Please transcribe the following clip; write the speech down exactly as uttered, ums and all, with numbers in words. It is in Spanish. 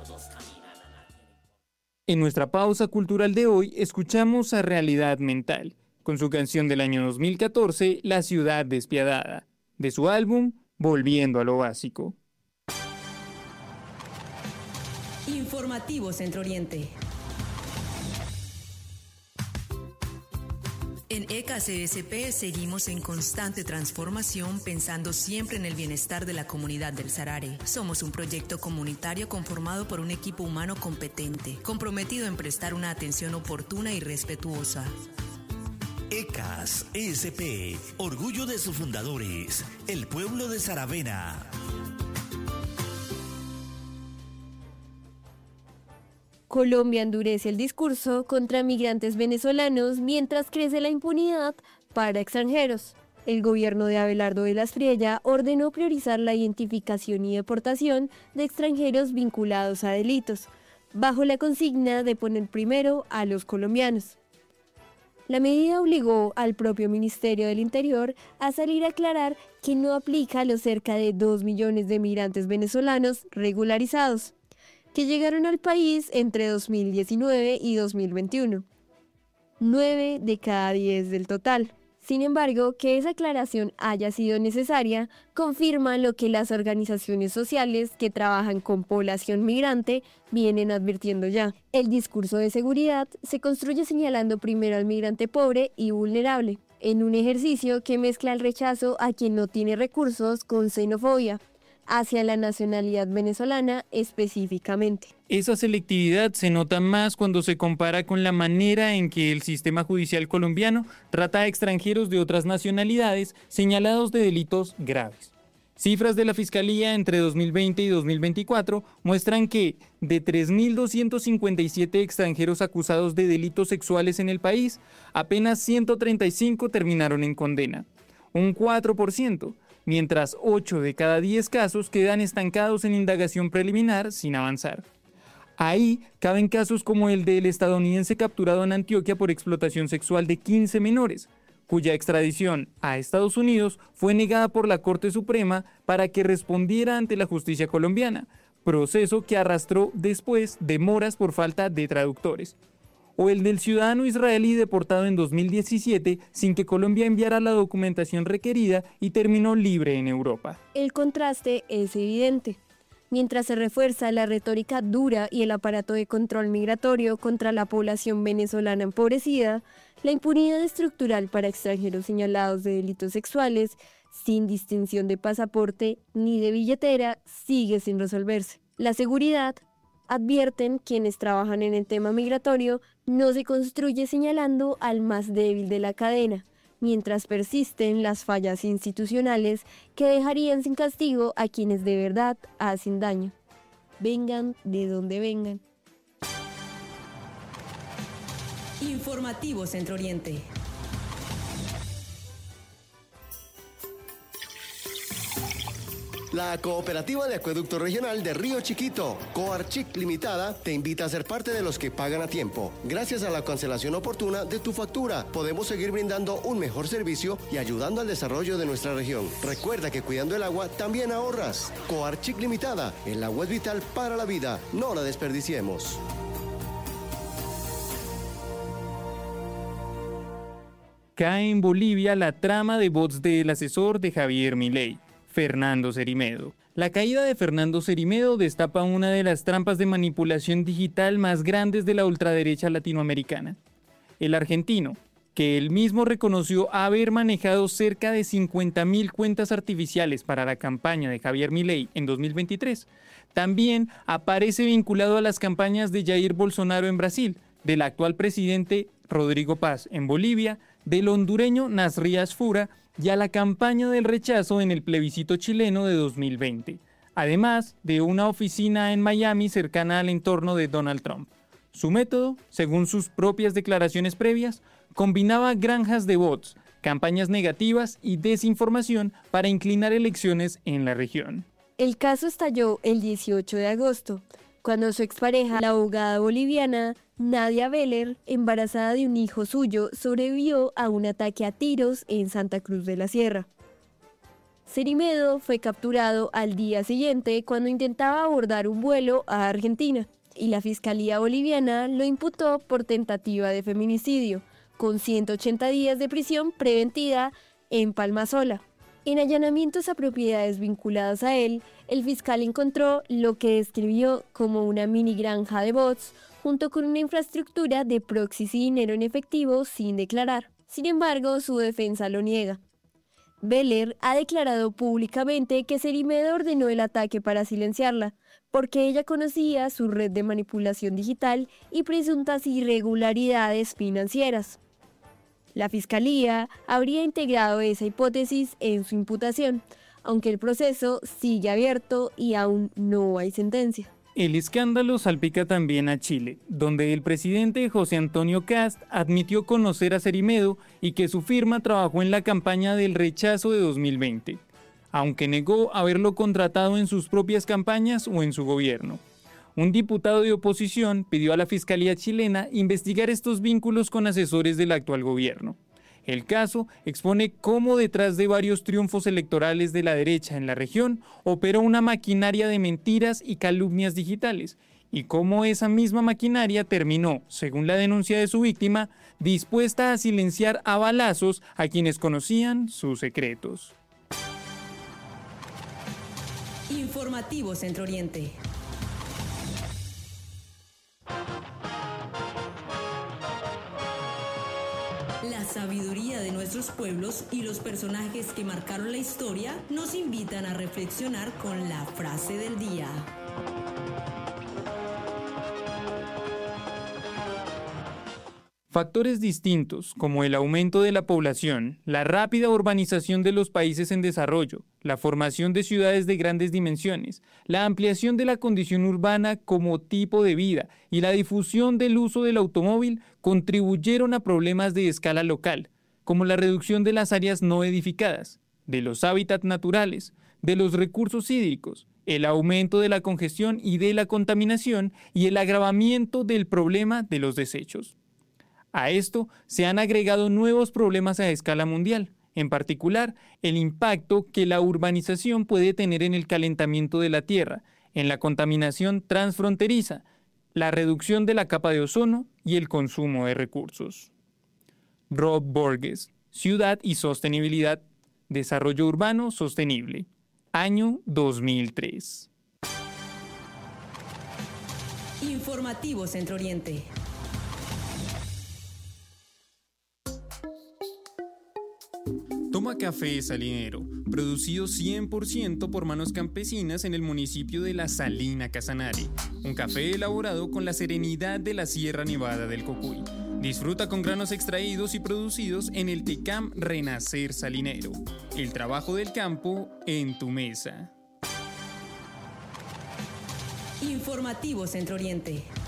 En nuestra pausa cultural de hoy escuchamos a Realidad Mental, con su canción del año dos mil catorce, La Ciudad Despiadada, de su álbum Volviendo a lo Básico. Informativo Centro Oriente. En E C A C S P seguimos en constante transformación, pensando siempre en el bienestar de la comunidad del Sarare. Somos un proyecto comunitario conformado por un equipo humano competente, comprometido en prestar una atención oportuna y respetuosa. E C A S S P, orgullo de sus fundadores, el pueblo de Saravena. Colombia endurece el discurso contra migrantes venezolanos mientras crece la impunidad para extranjeros. El gobierno de Abelardo de la Espriella ordenó priorizar la identificación y deportación de extranjeros vinculados a delitos, bajo la consigna de poner primero a los colombianos. La medida obligó al propio Ministerio del Interior a salir a aclarar que no aplica a los cerca de dos millones de migrantes venezolanos regularizados, que llegaron al país entre dos mil diecinueve y dos mil veintiuno, nueve de cada diez del total. Sin embargo, que esa aclaración haya sido necesaria confirma lo que las organizaciones sociales que trabajan con población migrante vienen advirtiendo ya. El discurso de seguridad se construye señalando primero al migrante pobre y vulnerable, en un ejercicio que mezcla el rechazo a quien no tiene recursos con xenofobia hacia la nacionalidad venezolana específicamente. Esa selectividad se nota más cuando se compara con la manera en que el sistema judicial colombiano trata a extranjeros de otras nacionalidades señalados de delitos graves. Cifras de la Fiscalía entre dos mil veinte y dos mil veinticuatro muestran que de tres mil doscientos cincuenta y siete extranjeros acusados de delitos sexuales en el país, apenas ciento treinta y cinco terminaron en condena, un cuatro por ciento. Mientras ocho de cada diez casos quedan estancados en indagación preliminar sin avanzar. Ahí caben casos como el del estadounidense capturado en Antioquia por explotación sexual de quince menores, cuya extradición a Estados Unidos fue negada por la Corte Suprema para que respondiera ante la justicia colombiana, proceso que arrastró después demoras por falta de traductores. O el del ciudadano israelí deportado en dos mil diecisiete sin que Colombia enviara la documentación requerida y terminó libre en Europa. El contraste es evidente. Mientras se refuerza la retórica dura y el aparato de control migratorio contra la población venezolana empobrecida, la impunidad estructural para extranjeros señalados de delitos sexuales, sin distinción de pasaporte ni de billetera, sigue sin resolverse. La seguridad, advierten quienes trabajan en el tema migratorio, no se construye señalando al más débil de la cadena, mientras persisten las fallas institucionales que dejarían sin castigo a quienes de verdad hacen daño, vengan de donde vengan. Informativo Centro Oriente. La Cooperativa de Acueducto Regional de Río Chiquito, Coarchic Limitada, te invita a ser parte de los que pagan a tiempo. Gracias a la cancelación oportuna de tu factura, podemos seguir brindando un mejor servicio y ayudando al desarrollo de nuestra región. Recuerda que cuidando el agua también ahorras. Coarchic Limitada, el agua es vital para la vida, no la desperdiciemos. Cae en Bolivia la trama de bots del asesor de Javier Milei, Fernando Cerimedo. La caída de Fernando Cerimedo destapa una de las trampas de manipulación digital más grandes de la ultraderecha latinoamericana. El argentino, que él mismo reconoció haber manejado cerca de cincuenta mil cuentas artificiales para la campaña de Javier Milei en dos mil veintitrés, también aparece vinculado a las campañas de Jair Bolsonaro en Brasil, del actual presidente Rodrigo Paz en Bolivia, del hondureño Nasrías Fura y a la campaña del rechazo en el plebiscito chileno de dos mil veinte, además de una oficina en Miami cercana al entorno de Donald Trump. Su método, según sus propias declaraciones previas, combinaba granjas de bots, campañas negativas y desinformación para inclinar elecciones en la región. El caso estalló el dieciocho de agosto, cuando su expareja, la abogada boliviana Nadia Beller, embarazada de un hijo suyo, sobrevivió a un ataque a tiros en Santa Cruz de la Sierra. Cerimedo fue capturado al día siguiente cuando intentaba abordar un vuelo a Argentina y la Fiscalía Boliviana lo imputó por tentativa de feminicidio, con ciento ochenta días de prisión preventiva en Palmasola. En allanamientos a propiedades vinculadas a él, el fiscal encontró lo que describió como una mini granja de bots, junto con una infraestructura de proxies y dinero en efectivo sin declarar. Sin embargo, su defensa lo niega. Beller ha declarado públicamente que Cerimedo ordenó el ataque para silenciarla, porque ella conocía su red de manipulación digital y presuntas irregularidades financieras. La Fiscalía habría integrado esa hipótesis en su imputación, aunque el proceso sigue abierto y aún no hay sentencia. El escándalo salpica también a Chile, donde el presidente José Antonio Kast admitió conocer a Cerimedo y que su firma trabajó en la campaña del rechazo de dos mil veinte, aunque negó haberlo contratado en sus propias campañas o en su gobierno. Un diputado de oposición pidió a la Fiscalía chilena investigar estos vínculos con asesores del actual gobierno. El caso expone cómo detrás de varios triunfos electorales de la derecha en la región operó una maquinaria de mentiras y calumnias digitales, y cómo esa misma maquinaria terminó, según la denuncia de su víctima, dispuesta a silenciar a balazos a quienes conocían sus secretos. Informativo Centro Oriente. La sabiduría de nuestros pueblos y los personajes que marcaron la historia nos invitan a reflexionar con la frase del día. Factores distintos, como el aumento de la población, la rápida urbanización de los países en desarrollo, la formación de ciudades de grandes dimensiones, la ampliación de la condición urbana como tipo de vida y la difusión del uso del automóvil contribuyeron a problemas de escala local, como la reducción de las áreas no edificadas, de los hábitats naturales, de los recursos hídricos, el aumento de la congestión y de la contaminación y el agravamiento del problema de los desechos. A esto se han agregado nuevos problemas a escala mundial, en particular el impacto que la urbanización puede tener en el calentamiento de la Tierra, en la contaminación transfronteriza, la reducción de la capa de ozono y el consumo de recursos. Rob Borges, Ciudad y Sostenibilidad, Desarrollo Urbano Sostenible, año dos mil tres. Informativo Centro Oriente. Toma Café Salinero, producido cien por ciento por manos campesinas en el municipio de La Salina Casanare. Un café elaborado con la serenidad de la Sierra Nevada del Cocuy. Disfruta con granos extraídos y producidos en el Tecam Renacer Salinero. El trabajo del campo en tu mesa. Informativo Centro Oriente.